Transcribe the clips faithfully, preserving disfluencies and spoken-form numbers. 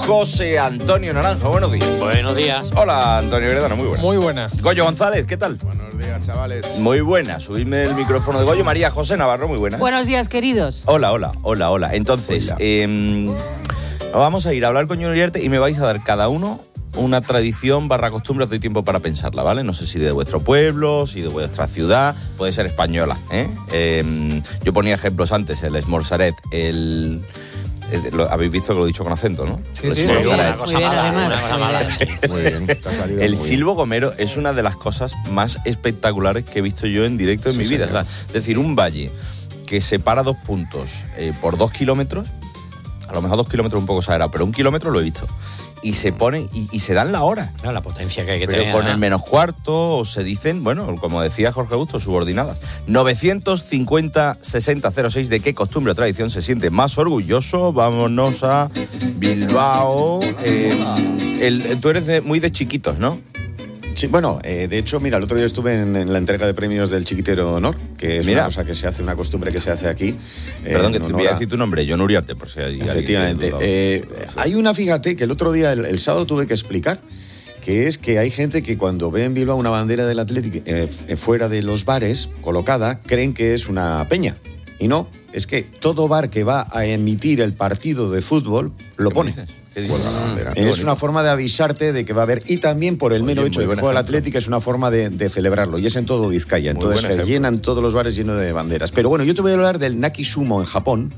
José Antonio Naranjo. Buenos días. Buenos días. Hola, Antonio Heredano, muy buenas. Muy buena. Goyo González, ¿qué tal? Buenos días, chavales. Muy buena. Subidme el micrófono de Goyo. María José Navarro, muy buena. Buenos días, queridos. Hola, hola, hola, hola. Entonces, eh, vamos a ir a hablar con Junior Iriarte y me vais a dar cada uno una tradición barra costumbre. Os doy tiempo para pensarla, ¿vale? No sé si de vuestro pueblo, si de vuestra ciudad, puede ser española, ¿eh? eh yo ponía ejemplos antes, el esmorzaret, el... Lo, habéis visto que lo he dicho con acento, ¿no? Sí, sí. Muy bien, una cosa mala, una cosa mala. Muy bien, te ha salido El muy silbo gomero es una de las cosas más espectaculares que he visto yo en directo en Sí, mi vida. señor. O sea, es decir, un valle que separa dos puntos eh, por dos kilómetros, a lo mejor dos kilómetros un poco exagerado, pero un kilómetro lo he visto. Y se ponen y, y se dan la hora. No, la potencia que hay que Pero tener. con ¿no? el menos cuarto, o se dicen, bueno, como decía Jorge Augusto, subordinadas. novecientos cincuenta sesenta cero seis, ¿de qué costumbre o tradición se siente más orgulloso? Vámonos a Bilbao. Eh, el, tú eres de, muy de chiquitos, ¿no? Sí, bueno, eh, de hecho, mira, el otro día estuve en, en la entrega de premios del Chiquitero Honor, que es Mira. una cosa que se hace, una costumbre que se hace aquí. eh, Perdón, que en te honor voy a a- decir tu nombre, John Uriarte, por si hay alguien Efectivamente. que duda. Eh, hay una, fíjate, que el otro día, el, el sábado, tuve que explicar, que es que hay gente que cuando ve en Bilbao una bandera del Athletic eh, f- fuera de los bares, colocada, creen que es una peña. Y no, es que todo bar que va a emitir el partido de fútbol lo ¿Qué pone. dices? ¿Qué dices? Cuelga la bandera. Qué Es bonito. una forma de avisarte de que va a haber, y también por el Oye, mero hecho muy de que buen juega el ejemplo. Athletic, es una forma de, de celebrarlo, y es en todo Vizcaya. Muy Entonces buen se ejemplo. llenan todos los bares llenos de banderas. Pero bueno, yo te voy a hablar del Naki Sumo en Japón.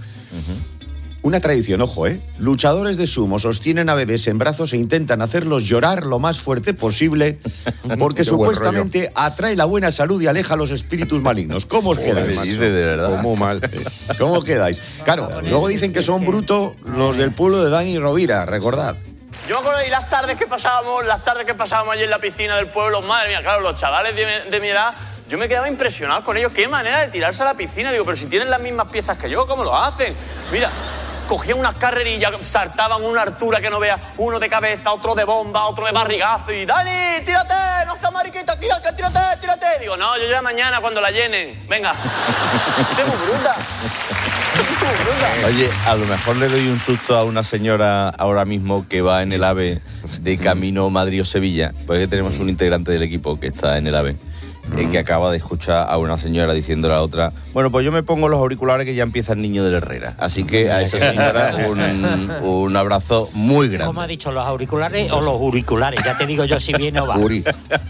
Una tradición, ojo, ¿eh? Luchadores de sumo sostienen a bebés en brazos e intentan hacerlos llorar lo más fuerte posible porque Qué buen supuestamente atrae la buena salud y aleja los espíritus malignos. ¿Cómo os Joder, quedáis, me macho? dice de verdad. Muy mal. ¿Cómo quedáis? Claro, luego dicen que son brutos los del pueblo de Dani Rovira, recordad. Yo me acuerdo de las tardes que pasábamos, las tardes que pasábamos allí en la piscina del pueblo, madre mía, claro, los chavales de, de mi edad, yo me quedaba impresionado con ellos. Qué manera de tirarse a la piscina. Digo, pero si tienen las mismas piezas que yo, ¿cómo lo hacen? Mira, cogían unas carrerillas, saltaban una altura que no veas, uno de cabeza, otro de bomba, otro de barrigazo, y Dani, tírate, no seas mariquita, tírate, tírate, tírate. Digo, no, yo ya mañana cuando la llenen, venga. Estoy muy bruta. Estoy muy bruta. Oye, a lo mejor le doy un susto a una señora ahora mismo que va en el AVE de camino Madrid o Sevilla, porque tenemos un integrante del equipo que está en el AVE, eh, que acaba de escuchar a una señora diciéndole a la otra, bueno, pues yo me pongo los auriculares que ya empieza el niño de la Herrera. Así que a esa señora un, un abrazo muy ¿Cómo ha grande. dicho? ¿Los auriculares o los auriculares? Ya te digo yo si viene o va. Uri.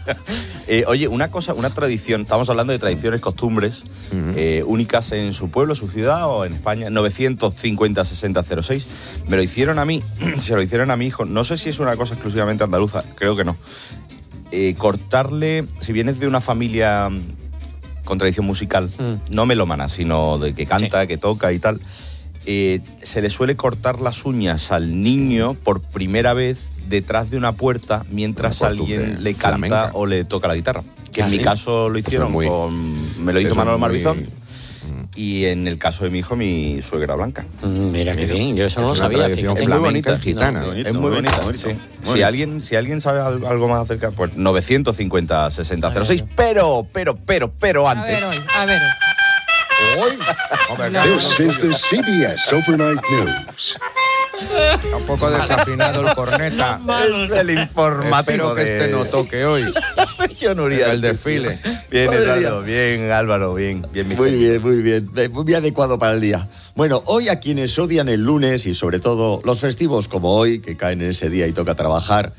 Eh, oye, una cosa, una tradición, estamos hablando de tradiciones, costumbres eh, únicas en su pueblo, su ciudad o en España. Novecientos cincuenta sesenta cero seis. Me lo hicieron a mí, se lo hicieron a mi hijo. No sé si es una cosa exclusivamente andaluza, creo que no. Eh, cortarle, si vienes de una familia mm, con tradición musical, Mm. no melómana, sino de que canta, Sí. que toca y tal, eh, se le suele cortar las uñas al niño por primera vez detrás de una puerta mientras Una costumbre alguien le canta flamenca. o le toca la guitarra. Que ¿Ah, en mi sí? caso lo Eso hicieron es muy- con... Me lo hizo eso es Manolo muy- Marbizón. Y en el caso de mi hijo, mi suegra Blanca. Mm, Mira qué bien, yo eso no lo Es una sabía. tradición fíjate. Es muy flamenca bonita. gitana. No, bonito, Es muy muy bonita, bonito, sí. muy Si bonito. alguien, si alguien sabe algo, algo más acerca, pues novecientos cincuenta sesenta cero seis. Pero, pero, pero, pero A antes. ver hoy, a ver. Hoy. Hombre, This is the C B S Overnight News. está un poco desafinado el corneta. Es el informativo Espero que de... este no toque hoy. Yo no iría El desfile. Bien, Madre Eduardo, bien, Álvaro, bien, bien. mi Muy gente. bien, muy bien. Eh, Muy adecuado para el día. Bueno, hoy a quienes odian el lunes y sobre todo los festivos como hoy, que caen en ese día y toca trabajar.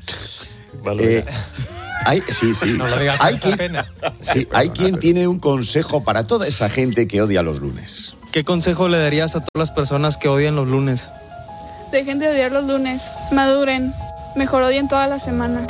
eh, hay, sí, sí. No lo digas con hay esa quien, pena. sí, hay quien tiene un consejo para toda esa gente que odia los lunes. ¿Qué consejo le darías a todas las personas que odian los lunes? Dejen de odiar los lunes, maduren, mejor odien toda la semana.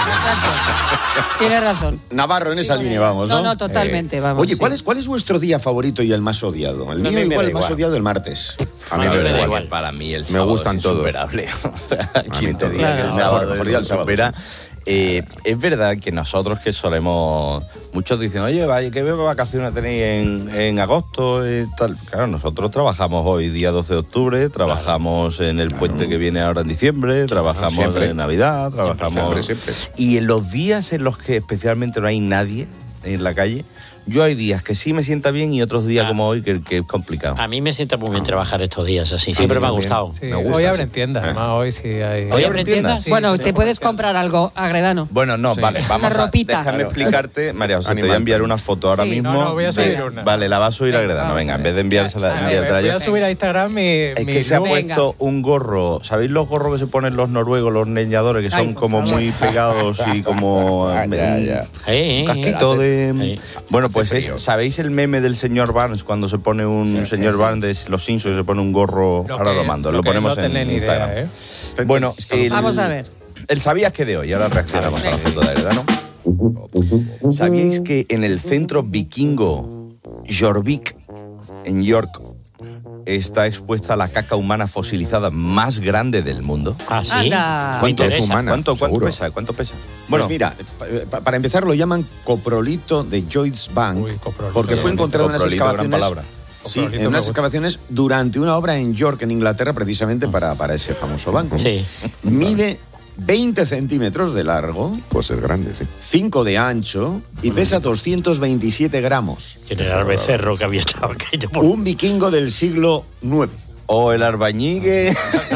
Tienes razón. Navarro, en esa Sí, línea vamos, ¿no? no, no, totalmente, vamos, Oye, ¿cuál sí. es, ¿cuál es vuestro día favorito y el más odiado? El A mío mí me igual, da el más igual. odiado el martes. A mí A me mí da me da igual. igual. Para mí el Me sábado gustan es todos. insuperable. O sea, ¿quién te todos. diga que Claro. el sábado Mejor es día el sábado, supera? Eh, es verdad que nosotros que solemos... Muchos dicen, oye, vaya, ¿qué vacaciones tenéis en, en agosto y tal? Claro, nosotros trabajamos hoy, día doce de octubre, trabajamos en el puente que viene ahora en diciembre, trabajamos siempre. en Navidad, trabajamos... Siempre, siempre. Y en los días en los que especialmente no hay nadie en la calle, Yo hay días que sí me sienta bien y otros días Ah. como hoy que, que es complicado. A mí me sienta muy bien trabajar estos días así. Siempre sí, me ha también. gustado. Sí, Me gusta, hoy sí. abren tiendas, además hoy sí hay. ¿Hoy abren tiendas? Sí, Bueno, sí, te puedes comprar algo, Agredano. Bueno, no, Sí. vale, vamos Una a... ropita. Déjame Claro. explicarte, María José, te voy a Animal. enviar una foto ahora Sí. mismo. No, no, voy a subir de- una. Vale, la va a subir a Gredano, vamos venga, a en ver. vez de enviársela, A ver, enviártela voy yo. a subir a Instagram mi. Es mi que se ha look. Venga. puesto un gorro. ¿Sabéis los gorros que se ponen los noruegos, los leñadores, que son Ay, por como favor. muy pegados y como... Ah, ya, ya. Eh, eh, Un casquito de... eh. Bueno, pues Hace es- frío. ¿sabéis el meme del señor Barnes cuando se pone un señor Barnes de los Simpsons y se pone un gorro? Lo Ahora que- lo mando, lo lo, que ponemos no en tenéis ni Instagram. idea, ¿eh? Bueno, el, Vamos a ver. El sabías que de hoy, ahora reaccionamos a la foto de Agredano. ¿Sabíais que en el centro vikingo Jorvik, en York, está expuesta la caca humana fosilizada más grande del mundo? Ah, sí. Anda. Me ¿Cuánto, interesa. humana, ¿cuánto, cuánto seguro. pesa? ¿Cuánto pesa? Bueno, Bueno, pues mira, pa- para empezar lo llaman coprolito de Joyce Bank, Uy, coprolito. porque fue encontrado en unas Coprolito, gran excavaciones. palabra. Sí, Coprolito en me unas gusta. excavaciones durante una obra en York, en Inglaterra, precisamente para, para ese famoso banco. Sí. Mide veinte centímetros de largo, Pues es grande, sí. cinco de ancho y pesa doscientos veintisiete gramos. ¿Quién era el becerro que había estado aquello? Por... Un vikingo del siglo nueve. o el albañigue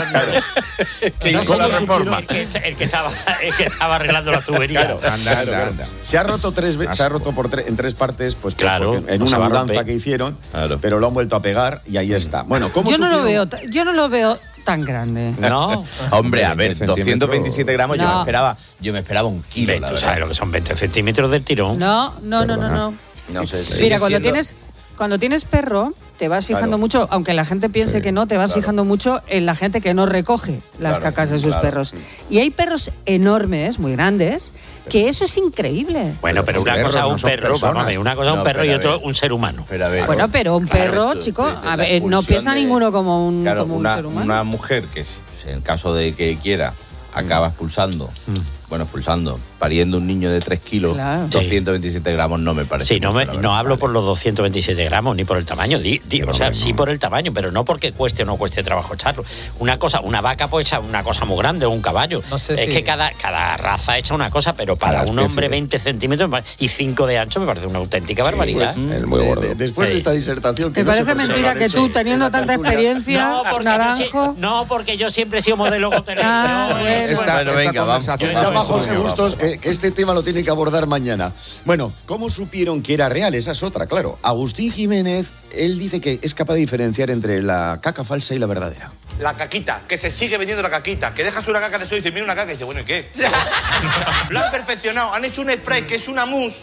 que No hizo la sé cómo reforma. El que, el que estaba, el que estaba arreglando la tubería. Anda, anda, anda. Se ha roto tres ve- se ha Asco. roto por tre- en tres partes, pues Claro, porque en no se una va a mudanza romper. que hicieron, Claro. pero lo han vuelto a pegar y ahí está. Bueno, ¿cómo Yo no lo supieron? veo, ta- yo no lo veo tan grande. No. Hombre, a ver, veinte doscientos veintisiete gramos, yo me No. esperaba, yo me esperaba un kilo, la ¿Tú verdad. sabes lo que son veinte centímetros del tirón? No, no, no, no, no. No sé, sigue Mira, cuando siendo- tienes, cuando tienes perro, te vas fijando Claro. mucho, aunque la gente piense Sí, que no, te vas claro. fijando mucho en la gente que no recoge las Claro, cacas de sus claro. perros. Y hay perros enormes, muy grandes, que eso es increíble. Bueno, pero Los una perros cosa es no un son perro, personas. vamos a ver, una cosa es un No, perro y pero a otro ver. un ser humano. Pero a ver, Bueno, pero un claro, perro, tú- chico, tú dices a la ver, no expulsión piensa de- ninguno como un, Claro, como un una, ser humano. una mujer que, si- en el caso de que quiera, acaba expulsando, bueno, expulsando, pariendo un niño de tres kilos, Claro. doscientos veintisiete gramos no me parece. Sí, no, mucho, me, la no verdad. hablo por los doscientos veintisiete gramos ni por el tamaño. Di, di- o sea, sí por el tamaño, pero no porque cueste o no cueste trabajo echarlo. Una cosa, una vaca puede echar una cosa muy grande o un caballo. No sé es si- que cada, cada raza echa una cosa, pero para Cada un especie. hombre veinte centímetros y cinco de ancho me parece una auténtica barbaridad. pues, es muy De- gordo. de- después de Sí. esta disertación que Me no sé parece por qué mentira lo que han tú, hecho teniendo en la tanta tertulia. experiencia, No porque, yo, naranjo. sí- no, porque yo siempre he sido modelo hotelero. Ah, Yo, bueno. eh, Esta, Bueno, esta venga, vamos. conversación Que llama va a Jorge muy Bustos abajo. eh, que este tema lo tiene que abordar mañana. Bueno, ¿cómo supieron que era real? Esa es otra, claro. Agustín Jiménez, él dice que es capaz de diferenciar entre la caca falsa y la verdadera. La caquita, que se sigue vendiendo la caquita, que dejas una caca de eso y dices, mira una caca y dices, bueno, ¿y qué? Lo han perfeccionado, han hecho un spray que es una mousse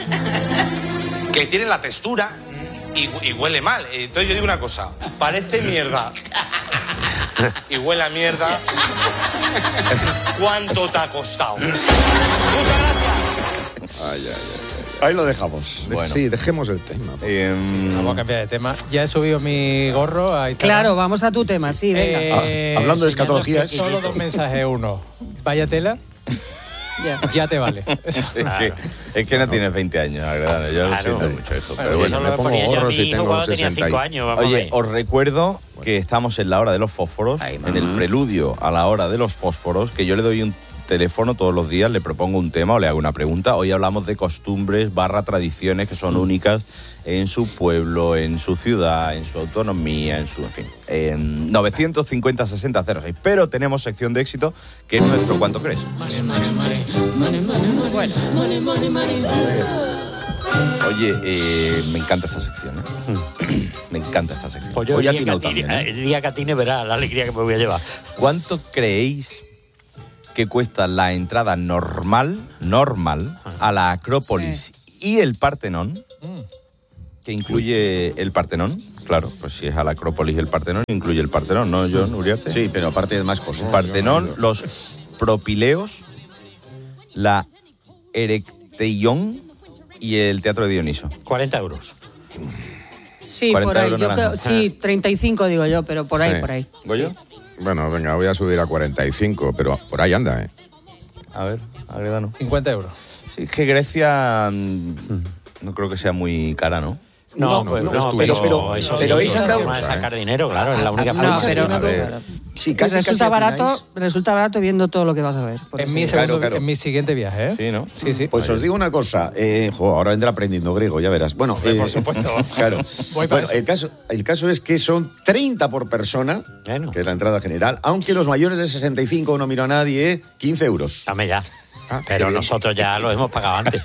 que tiene la textura y, y huele mal. Entonces yo digo una cosa, parece mierda y huele a mierda. ¿Cuánto te ha costado? Muchas gracias. Ay, ay, Ahí lo dejamos. ay. Bueno. Sí, dejemos el tema. Em, Vamos a cambiar de tema. Ya he subido mi gorro a Instagram. Claro, vamos a tu tema, sí, venga. Eh, Ah, hablando de enseñando escatologías. Solo dos mensajes. Uno, vaya tela, Ya. ya te vale. Eso. es, que, es que no tienes veinte años, Agredano. Yo lo Claro. siento mucho, hijo. Bueno, Pero sí, bueno. Eso me lo pongo ponía yo a gorros mi y hijo tengo cuando tenía sesenta y- cinco años. Vamos a Oye, ver. os recuerdo que estamos en la hora de los fósforos, en el preludio a la hora de los fósforos, que yo le doy un teléfono todos los días, le propongo un tema o le hago una pregunta. Hoy hablamos de costumbres barra tradiciones que son únicas en su pueblo, en su ciudad, en su autonomía, en su, en fin, en novecientos cincuenta sesenta cero seis. Pero tenemos sección de éxito, que es nuestro ¿Cuánto crees? Oye, eh, me encanta esta sección, ¿eh? Me encanta esta sección. Pues yo Hoy el ha día, que atinado atine, también, ¿eh? el día que atine verá la alegría que me voy a llevar. ¿Cuánto creéis que cuesta la entrada normal, normal, a la Acrópolis y el Partenón? Que incluye el Partenón. Claro, pues si es a la Acrópolis y el Partenón, incluye el Partenón, ¿no, John Uriarte? Sí, pero aparte de más cosas. Partenón, los propileos, la Erecteión y el Teatro de Dioniso. cuarenta euros. Sí, cuarenta por ahí. euros Yo naranja. creo, sí, treinta y cinco digo yo, pero por ahí, Sí. por ahí. ¿Goyo? Bueno, venga, voy a subir a cuarenta y cinco, pero por ahí anda, ¿eh? A ver, Agredano. cincuenta euros. Sí, es que Grecia mm, no creo que sea muy cara, ¿no? No, No, pues no, no, pero- pero- eso pero sí, habéis es una andado- forma de sacar dinero, claro, es la única No, forma. pero- A ver, Sí, Y casi, resulta casi barato, atináis. resulta barato viendo todo lo que vas a ver. por En eso. mi, segundo- Claro, claro. en mi siguiente viaje, ¿eh? Sí, ¿no? Sí, sí. Pues os digo una cosa, eh, jo, ahora vendrá aprendiendo griego, ya verás. Bueno, Hombre, eh, por supuesto. Claro. Voy para Bueno, eso. el caso, el caso es que son treinta por persona, Bueno. que es la entrada general, aunque los mayores de sesenta y cinco, no miro a nadie, eh, quince euros. Dame ya. Ah, Pero qué bien. nosotros ya lo hemos pagado antes.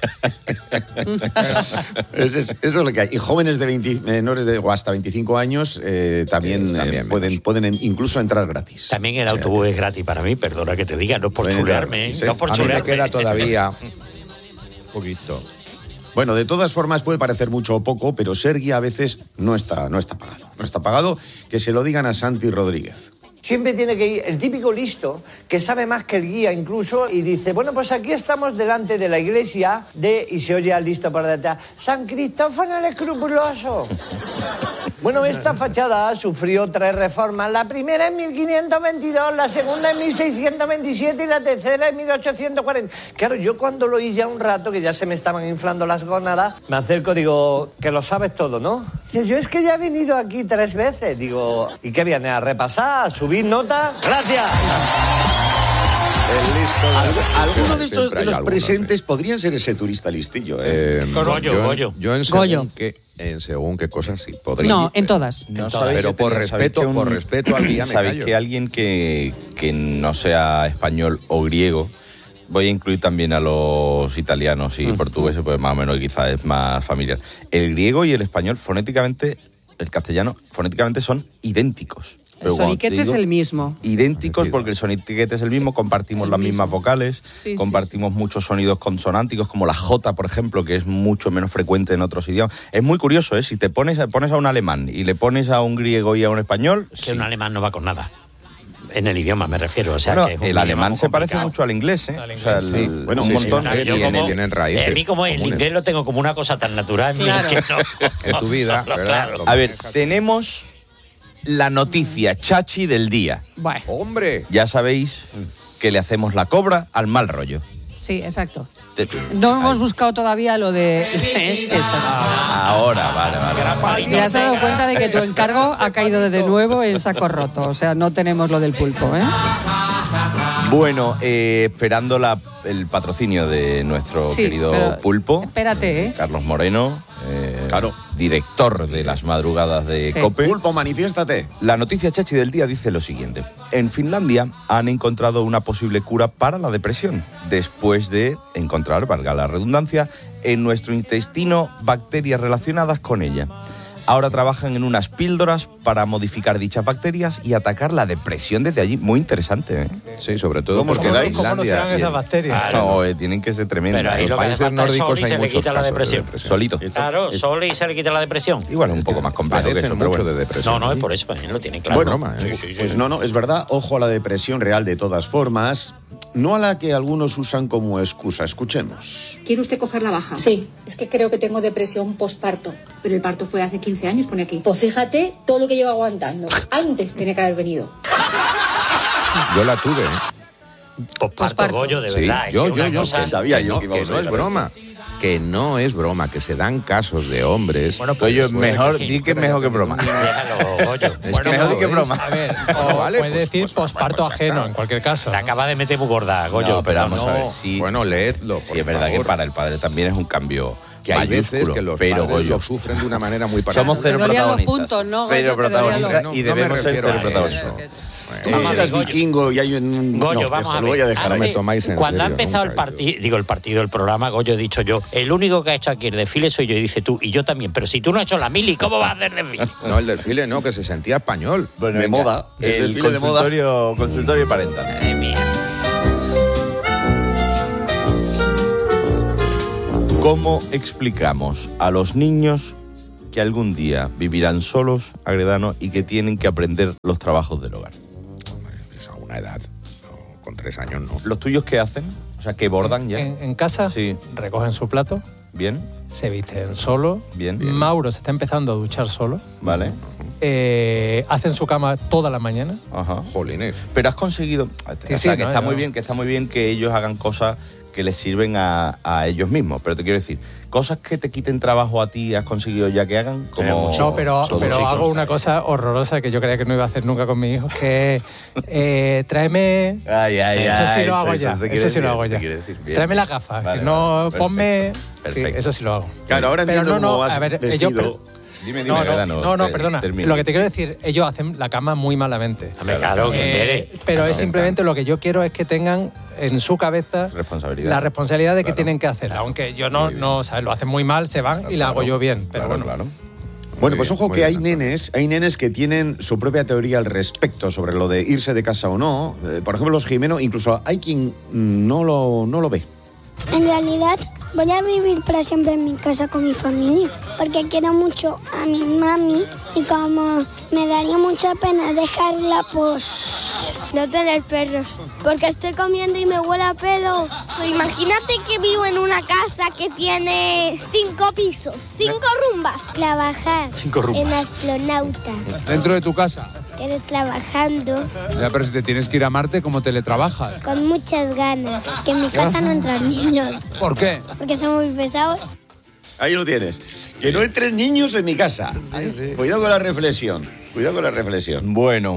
Es- es- eso es lo que hay. Y jóvenes de veinte, menores de o hasta veinticinco años eh, también, Sí, también eh, pueden, menos. pueden en- incluso entrar gratis. También el O sea, autobús es gratis para mí, perdona que te diga, no por Pueden chulearme, entrar, ¿eh? sí. no por A mí me chulearme. queda todavía un poquito. Bueno, de todas formas puede parecer mucho o poco, pero ser guía a veces no está, no está pagado. No está pagado, que se lo digan a Santi Rodríguez. Siempre tiene que ir el típico listo, que sabe más que el guía incluso, y dice, bueno, pues aquí estamos delante de la iglesia de, y se oye al listo por detrás, San Cristófano el Escrupuloso. Bueno, esta fachada sufrió tres reformas. La primera en mil quinientos veintidós, la segunda en mil seiscientos veintisiete y la tercera en mil ochocientos cuarenta. Claro, yo cuando lo oí ya un rato, que ya se me estaban inflando las gónadas, me acerco, digo, que lo sabes todo, ¿no? Dice, yo es que ya he venido aquí tres veces. Digo, ¿y qué viene? ¿A repasar? ¿A subir nota? ¡Gracias! El listo de la Algu- descripción, Alguno de estos siempre de hay los algunos, presentes podrían ser ese turista listillo, ¿eh? Eh, Goyo, yo, Goyo. yo en según Goyo. qué, en según qué cosas sí podría. No, en todas. No Entonces, sabéis pero que por tenía- sabéis respeto, que un- por respeto al día me Sabéis callo. que alguien que, que no sea español o griego, voy a incluir también a los italianos y portugueses, pues más o menos quizás es más familiar. El griego y el español fonéticamente, el castellano, fonéticamente son idénticos. El Pero cuando te soniquete es digo el mismo. Idénticos porque el soniquete es el mismo, compartimos el las mismo. mismas vocales, Sí, sí, compartimos muchos sonidos consonánticos como la J, por ejemplo, que es mucho menos frecuente en otros idiomas. Es muy curioso, ¿eh? Si te pones a, pones a un alemán y le pones a un griego y a un español, Que sí. un alemán no va con nada. En el idioma me refiero. O sea, Bueno, que es un el idioma alemán muy se parece complicado. mucho al inglés, ¿eh? Al O sea, inglés, el- sí. bueno, Sí, un sí, montón. sí, de- Yo tienen- como- tienen raíces eh, a mí como el comunes. inglés lo tengo como una cosa tan natural mío Claro. que no. En tu vida, Claro, ¿verdad? claro. A ver, tenemos la noticia chachi del día. Bueno, ¡Hombre! Ya sabéis que le hacemos la cobra al mal rollo. sí, exacto. Te- No hemos buscado todavía lo de... Ahora, vale, vale. Te has dado cuenta de que tu encargo ha caído de nuevo en saco roto. O sea, no tenemos lo del pulpo, ¿eh? Bueno, eh, esperando la, el patrocinio de nuestro Sí, querido pero pulpo. espérate, ¿eh? Carlos Moreno, eh, Claro. director de las madrugadas de Sí. COPE. Pulpo, manifiéstate. La noticia chachi del día dice lo siguiente. En Finlandia han encontrado una posible cura para la depresión, después de encontrar, valga la redundancia, en nuestro intestino bacterias relacionadas con ella. Ahora trabajan en unas píldoras para modificar dichas bacterias y atacar la depresión desde allí. Muy interesante, ¿eh? Sí, sobre todo ¿Cómo os porque quedáis? ¿Cómo no Finlandia serán y esas el- bacterias? No, eh, tienen que ser tremendas. Pero ahí Los lo que hace países falta es nórdicos sol y hay se le muchos quita la casos de depresión. depresión. Solito. Claro, sol y se le quita la depresión. Igual es un poco más complejo que Padecen eso, pero mucho bueno. de depresión. No, no, es ¿sí? por eso, él lo tiene claro. Bueno, broma, ¿eh? Sí, sí, sí, Pues sí. no, no, es verdad, ojo a la depresión real de todas formas, no a la que algunos usan como excusa. Escuchemos. ¿Quiere usted coger la baja? Sí, es que creo que tengo depresión posparto. Pero el parto fue hace quince años, pone aquí. Pues fíjate todo lo que llevo aguantando. Antes tenía que haber venido. Yo la tuve. ¿eh? Posparto, Posparto. Goyo, de Sí, verdad. es yo, que yo, una yo, cosa- que, Sabía que yo no, que que íbamos a no es llegar a broma. Que no es broma, que se dan casos de hombres. Bueno, pues, Oye, Puede mejor, que sí. di que es mejor que broma. Déjalo, Goyo. Es Bueno, que mejor no, di que ¿eh? broma. A ver, No, o vale, puede pues- decir pues- posparto pues ya ajeno, está. en cualquier caso. Le acaba de meter muy gorda, Goyo. No, pero vamos a ver, No, sí. Bueno, leedlo. Sí, por es verdad favor. que para el padre también es un cambio Que hay veces mayúsculo, que los pero padres Goyo, lo sufren de una manera muy parecida. somos cero Te dolían los protagonistas. puntos, ¿no, Cero Goyo? Te dolían los- protagonistas No, y no me debemos ser refiero cero a protagonistas. eso. Tú Bueno, Vamos a serás ver, Goyo. vikingo y hay un... Goyo, no, vamos eso a lo ver. voy a dejar No Hace- me ahí. tomáis en Cuando ha serio, empezado nunca, el partido, digo el partido, el programa, Goyo he dicho yo, el único que ha hecho aquí el desfile soy yo, y dice tú, y yo también, pero si tú no has hecho la mili, ¿cómo vas a hacer desfile? No, el desfile no, que se sentía español. Bueno, De venga, moda, el el desfile de moda. consultorio, consultorio parental. Madre mía. ¿Cómo explicamos a los niños que algún día vivirán solos, Agredano, y que tienen que aprender los trabajos del hogar? Es a una edad, no, con tres años no. ¿Los tuyos qué hacen? O sea, ¿que bordan ya? En, en casa Sí. recogen su plato, Bien, se visten solo. bien, Mauro se está empezando a duchar solo. vale. eh, hacen su cama toda la mañana. Ajá. Jolines. Pero has conseguido... Sí, o sea, sí, que no, está no. muy bien, que está muy bien que ellos hagan cosas que les sirven a, a ellos mismos. Pero te quiero decir, cosas que te quiten trabajo a ti, ¿has conseguido ya que hagan? Como No, pero, todos pero los hago hijos. una cosa horrorosa que yo creía que no iba a hacer nunca con mi hijo, que es, eh, tráeme... Ay, ay, eso ay, sí lo hago eso- ya, eso te eso quiere sí lo decir, hago te ya. quiere decir, bien. Tráeme las gafas, Vale, que no, vale, ponme... perfecto. Sí, eso sí lo hago. Claro, ahora Pero entiendo no, no, cómo vas a ver, vestido. ellos- Dime, dime, No, no, Veda, no, no, te- perdona. termina. Lo que te quiero decir, ellos hacen la cama muy malamente. Claro, que Eh, quiere. pero Claro. es simplemente lo que yo quiero es que tengan en su cabeza Responsabilidad. la responsabilidad de que Claro. tienen que hacer. Aunque yo no, no ¿sabes? Lo hacen muy mal, se van y la hago yo bien. Pero bueno. Bueno, pues ojo muy que bien, hay nenes, hay nenes que tienen su propia teoría al respecto sobre lo de irse de casa o no. Eh, por ejemplo, los Jimeno, incluso hay quien mm, no lo, no lo ve. En realidad voy a vivir para siempre en mi casa con mi familia, porque quiero mucho a mi mami y como me daría mucha pena dejarla, pues no tener perros, porque estoy comiendo y me huele a pedo. Imagínate que vivo en una casa que tiene cinco pisos, cinco rumbas. Trabajar Cinco rumbas. en astronauta, Dentro de tu casa. teletrabajando Ya, pero si te tienes que ir a Marte, ¿cómo teletrabajas? con muchas ganas, que en mi casa no entran niños, ¿Por qué? porque son muy pesados. Ahí lo tienes. Que no entren niños en mi casa. Ay, cuidado con la reflexión. Cuidado con la reflexión. Bueno,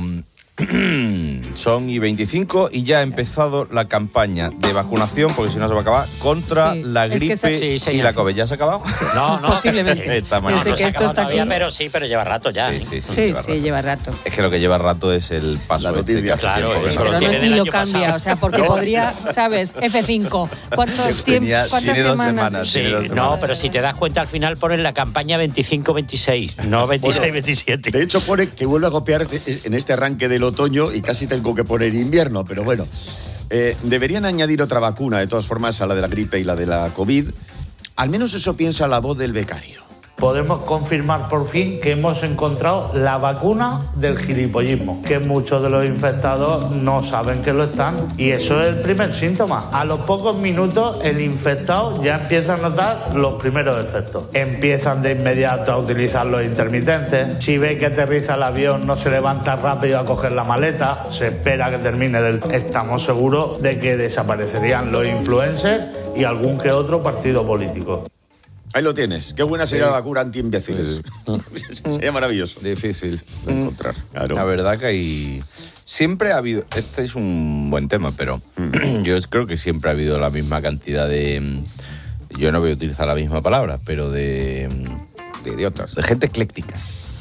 son y veinticinco y ya ha empezado la campaña de vacunación, porque si no se va a acabar, contra Sí, la es que gripe se- Sí, y señor, la sí. COVID. ¿Ya se ha acabado? No, no. Posiblemente. Está mal. Desde No que se ha esto acabado está todavía, aquí. pero sí, pero lleva rato ya. Sí, sí, sí. Sí, lleva sí, rato. lleva rato. Es que lo que lleva rato es el paso. La este noticia. que- Claro, Sí, eso pero lo Pero tiene no, del ni lo año cambia, pasado. o sea, porque No. podría, ¿sabes? Efe cinco. ¿Cuántos tiempos? Tenía- ¿Cuántas tiene dos semanas? semanas. Sí, Tiene dos no, semanas. pero si te das cuenta al final ponen la campaña veinticinco veintiséis, no veintiséis veintisiete. De hecho, pone que vuelve a copiar en este arranque del otoño y casi tengo que poner invierno, pero bueno. Eh, deberían añadir otra vacuna, de todas formas, a la de la gripe y la de la COVID. Al menos eso piensa la voz del becario. Podemos confirmar por fin que hemos encontrado la vacuna del gilipollismo, que muchos de los infectados no saben que lo están, y eso es el primer síntoma. A los pocos minutos el infectado ya empieza a notar los primeros efectos. Empiezan de inmediato a utilizar los intermitentes. Si ve que aterriza el avión, no se levanta rápido a coger la maleta, se espera que termine del... Estamos seguros de que desaparecerían los influencers y algún que otro partido político. Ahí lo tienes. Qué buena sería Sí. la vacuna anti-imbéciles. Sería maravilloso. Difícil de Mm. encontrar. Claro. La verdad que hay... Siempre ha habido... Este es un buen tema, pero yo creo que siempre ha habido la misma cantidad de... Yo no voy a utilizar la misma palabra, pero de... De idiotas. De gente ecléctica.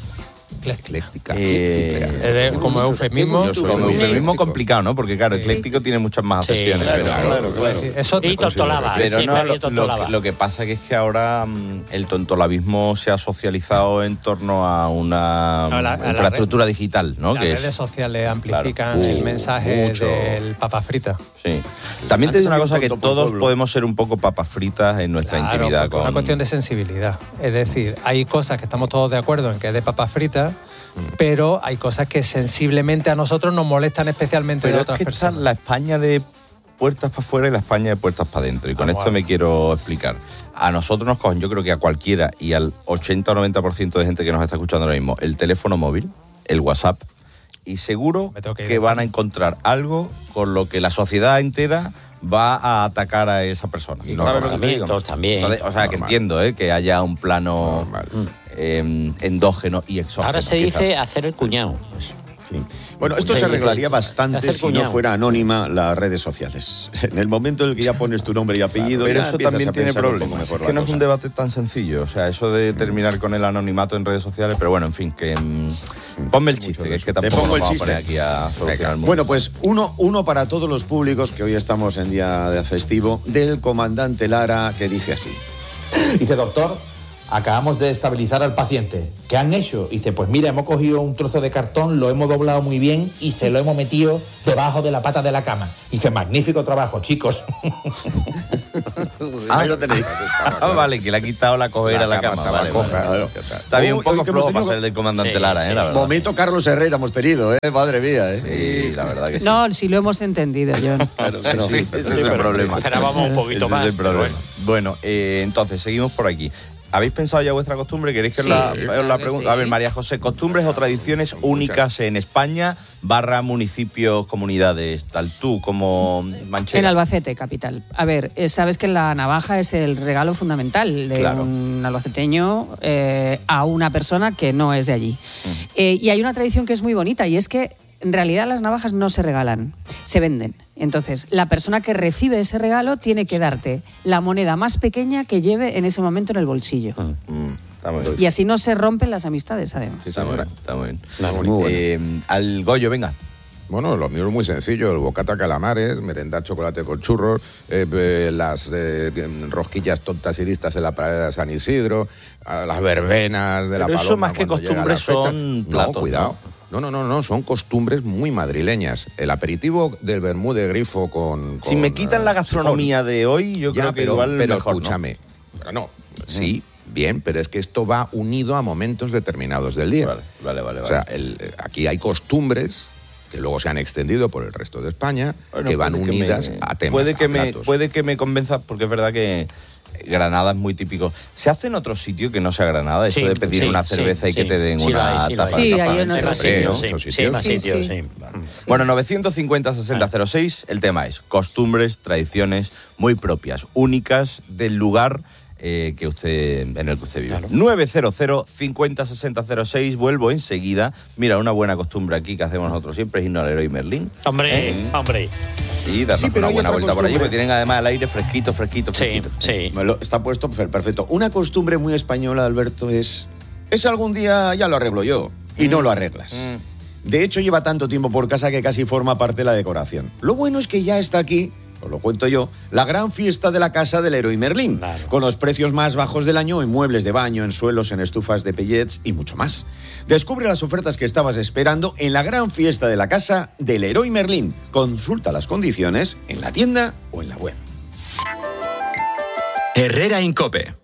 Ecléctica. Eh, Es de- como eufemismo. Yo soy Como muy eufemismo ecléctico. complicado, ¿no? Porque claro, ecléctico tiene muchas más Sí, acepciones. claro, pero, Claro, claro. Es otro. Y tontolaba. Pero siempre no, había lo, lo tontolaba. que, lo que pasa que es que ahora mm, el tontolabismo se ha socializado en torno a una A la- a la infraestructura digital, ¿no? Las Que redes es, sociales amplifican Claro. el Uh, mensaje mucho. del papa frita. sí. También te digo una Antes cosa, había que un tonto por todos pueblo. podemos ser un poco papas fritas en nuestra Claro, intimidad. porque es Con... una cuestión de sensibilidad. Es decir, hay cosas que estamos todos de acuerdo en que es de papas fritas, pero hay cosas que sensiblemente a nosotros nos molestan especialmente Pero de es otras que está personas. la España de puertas para afuera y la España de puertas para adentro. Y con Ah, esto bueno. me quiero explicar. A nosotros nos cogen, yo creo que a cualquiera y al ochenta o noventa por ciento de gente que nos está escuchando ahora mismo, el teléfono móvil, el WhatsApp, y seguro Me tengo que ir que de van a pan. encontrar algo con lo que la sociedad entera va a atacar a esa persona. Y ¿Sabes lo que te también, digo? todos también. Entonces, o sea, que Normal. entiendo ¿eh? que haya un plano Normal. eh, endógeno y exógeno. Ahora se quizás. dice hacer el cuñado. Sí. Bueno, esto Sí, se arreglaría sí. bastante Hacer si no cuñado. fuera anónima las redes sociales. En el momento en el que ya pones tu nombre y apellido, Pero ya eso empiezas también a tiene pensar un poco problemas. mejor Es la que no es cosa. un debate tan sencillo. O sea, eso de terminar con el anonimato en redes sociales, pero bueno, en fin, que mm, ponme el chiste, que es que Te tampoco pongo nos el vamos a poner chiste. aquí a solucionar el mundo. Bueno, pues uno, uno para todos los públicos, que hoy estamos en día de festivo, del comandante Lara, que dice así. Dice, doctor, acabamos de estabilizar al paciente. ¿Qué han hecho? Dice, pues mira, hemos cogido un trozo de cartón, lo hemos doblado muy bien y se lo hemos metido debajo de la pata de la cama. Dice, magnífico trabajo, chicos. Ahí lo tenéis. Ah, vale, que le ha quitado la cojera a la cama. estaba Vale, coja. vale. Está bien, un Uy, poco hoy que hemos flojo para tenido- ser del comandante Sí, Lara, ¿eh? sí. La verdad. Momento Carlos Herrera hemos tenido, ¿eh? Madre mía, ¿eh? Sí, la verdad que sí. No, si lo hemos entendido, John. Claro, pero- Sí, ese es el problema. Esperábamos un poquito Ese más, es el pero problema. Bueno, eh, entonces, seguimos por aquí. ¿habéis pensado ya vuestra costumbre? ¿Queréis que Sí, la, claro la que pregunte? sí. A ver, María José, costumbres o tradiciones únicas en España, barra municipios, comunidades, tal, tú como manchega. En Albacete, capital. A ver, eh, sabes que la navaja es el regalo fundamental de Claro. un albaceteño eh, a una persona que no es de allí. Eh, y hay una tradición que es muy bonita y es que en realidad las navajas no se regalan, se venden. Entonces, la persona que recibe ese regalo tiene que darte la moneda más pequeña que lleve en ese momento en el bolsillo. Mm, está muy bien. Y así no se rompen las amistades, además. Sí, está, muy bien, está muy bien. Muy bueno. Eh, al Goyo, venga. Bueno, lo mío es muy sencillo, el bocata calamares, merendar chocolate con churros, eh, eh, las eh, rosquillas tontas y listas en la pradera de San Isidro, a las verbenas de la Pero Paloma. eso más que cuando llega costumbres la fecha. son platos, No, cuidado. No, no, no, no, son costumbres muy madrileñas. El aperitivo del vermú de grifo con... Si con, me quitan eh, la gastronomía sifón. de hoy, yo Ya, creo que pero, igual pero mejor, escúchame. No, no sí, bien, pero es que esto va unido a momentos determinados del día. Vale, vale, vale. O sea, el- aquí hay costumbres que luego se han extendido por el resto de España, Bueno, que van puede que unidas me- a temas, puede que a me platos. Puede que me convenza, porque es verdad que Granada es muy típico. ¿Se hace en otro sitio que no sea Granada? Eso Sí, de pedir sí, una sí, cerveza y que sí. te den Sí lo una hay, sí lo taza hay. de Sí, hay campana. en otros Hombre, sitios, ¿no? sí, Esos sí, sitios. más Sí, sitios, sí. sí. Bueno, novecientos cincuenta sesenta cero seis, el tema es costumbres, tradiciones muy propias, únicas del lugar eh, que usted en el que usted vive. Claro. nueve cero cero cincuenta sesenta cero seis, vuelvo enseguida. Mira, una buena costumbre aquí que hacemos nosotros siempre es irnos al Leroy Merlin. Hombre, ¿Eh? hombre. Y darnos Sí, pero una hay buena otra vuelta por allí, costumbre. porque tienen además el aire fresquito, fresquito, Sí, fresquito. sí. Me lo- está puesto per- perfecto. Una costumbre muy española, Alberto, es... Es algún día ya lo arreglo yo. Y no lo arreglas. Mm. De hecho, lleva tanto tiempo por casa que casi forma parte de la decoración. Lo bueno es que ya está aquí, os lo cuento yo, la gran fiesta de la casa del Leroy Merlin, Claro. con los precios más bajos del año en muebles de baño, en suelos, en estufas de pellets y mucho más. Descubre las ofertas que estabas esperando en la gran fiesta de la casa del Leroy Merlin. Consulta las condiciones en la tienda o en la web. Herrera Incope.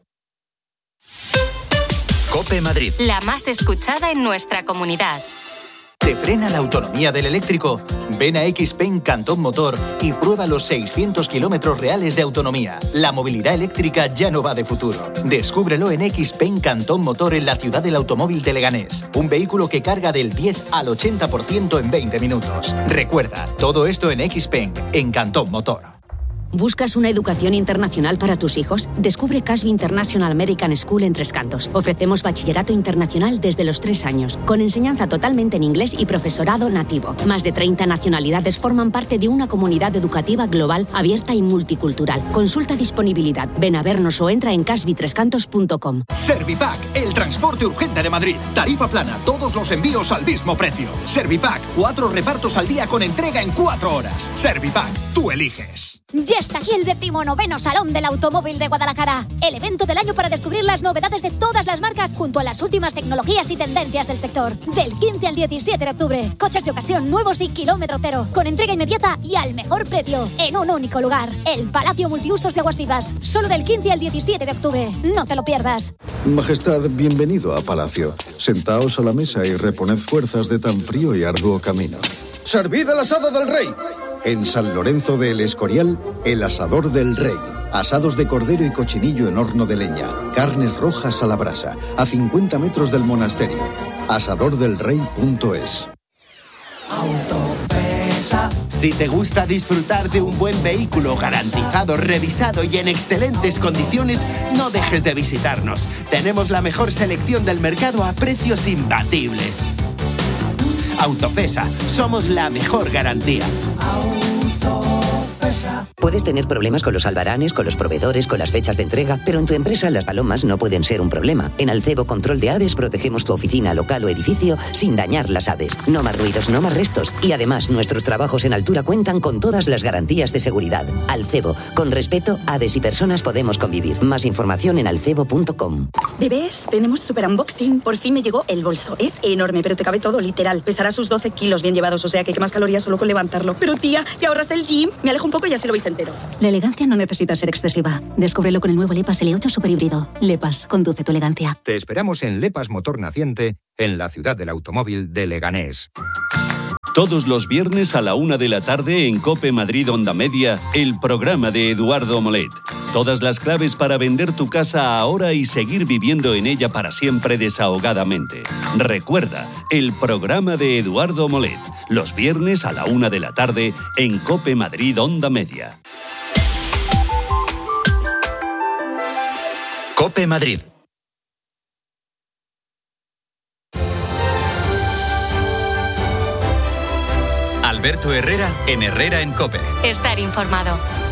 Cope Madrid. La más escuchada en nuestra comunidad. ¿Te frena la autonomía del eléctrico? Ven a Xpeng Cantón Motor y prueba los seiscientos kilómetros reales de autonomía. La movilidad eléctrica ya no va de futuro. Descúbrelo en Xpeng Cantón Motor en la ciudad del automóvil de Leganés. Un vehículo que carga del diez al ochenta por ciento en veinte minutos. Recuerda, todo esto en Xpeng, en Cantón Motor. ¿Buscas una educación internacional para tus hijos? Descubre Casby International American School en Tres Cantos. Ofrecemos bachillerato internacional desde los tres años, con enseñanza totalmente en inglés y profesorado nativo. Más de treinta nacionalidades forman parte de una comunidad educativa global, abierta y multicultural. Consulta disponibilidad, ven a vernos o entra en casby tres cantos punto com. Servipack, el transporte urgente de Madrid. Tarifa plana, todos los envíos al mismo precio. Servipack, cuatro repartos al día con entrega en cuatro horas. Servipack, tú eliges. Ya está aquí el decimonoveno Salón del Automóvil de Guadalajara. El evento del año para descubrir las novedades de todas las marcas junto a las últimas tecnologías y tendencias del sector. Del quince al diecisiete de octubre. Coches de ocasión nuevos y kilómetro cero. Con entrega inmediata y al mejor precio. En un único lugar. El Palacio Multiusos de Aguas Vivas. Solo del quince al diecisiete de octubre. No te lo pierdas. Majestad, bienvenido a Palacio. Sentaos a la mesa y reponed fuerzas de tan frío y arduo camino. ¡Servid el asado del rey! En San Lorenzo de El Escorial, el asador del rey. Asados de cordero y cochinillo en horno de leña. Carnes rojas a la brasa, a cincuenta metros del monasterio. asador del rey punto es. Si te gusta disfrutar de un buen vehículo garantizado, revisado y en excelentes condiciones, no dejes de visitarnos. Tenemos la mejor selección del mercado a precios imbatibles. Autofesa, somos la mejor garantía. Puedes tener problemas con los albaranes, con los proveedores, con las fechas de entrega, pero en tu empresa las palomas no pueden ser un problema. En Alcebo Control de Aves protegemos tu oficina, local o edificio sin dañar las aves. No más ruidos, no más restos. Y además, nuestros trabajos en altura cuentan con todas las garantías de seguridad. Alcebo, con respeto, aves y personas podemos convivir. Más información en alcebo punto com. Bebés, tenemos super unboxing. Por fin me llegó el bolso. Es enorme, pero te cabe todo, literal. Pesará sus doce kilos bien llevados, o sea que hay más calorías solo con levantarlo. Pero tía, te ahorras el gym. Me alejo un poco y así lo veis entero. La elegancia no necesita ser excesiva. Descúbrelo con el nuevo Lepas L ocho Super Híbrido. Lepas, conduce tu elegancia. Te esperamos en Lepas Motor Naciente, en la ciudad del automóvil de Leganés. Todos los viernes a la una de la tarde en COPE Madrid Onda Media, el programa de Eduardo Molet. Todas las claves para vender tu casa ahora y seguir viviendo en ella para siempre desahogadamente. Recuerda, el programa de Eduardo Molet, los viernes a la una de la tarde en COPE Madrid Onda Media. COPE Madrid. Alberto Herrera en Herrera en COPE. Estar informado.